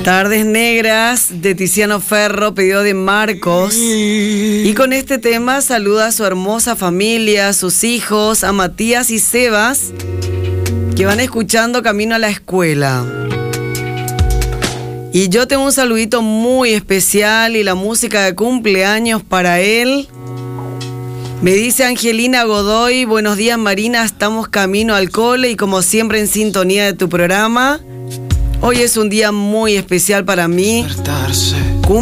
Tardes Negras de Tiziano Ferro, pedido de Marcos. Y con este tema saluda a su hermosa familia, a sus hijos, a Matías y Sebas, que van escuchando camino a la escuela. Y yo tengo un saludito muy especial y la música de cumpleaños para él. Me dice Angelina Godoy: buenos días Marina, estamos camino al cole y como siempre en sintonía de tu programa. Hoy es un día muy especial para mí.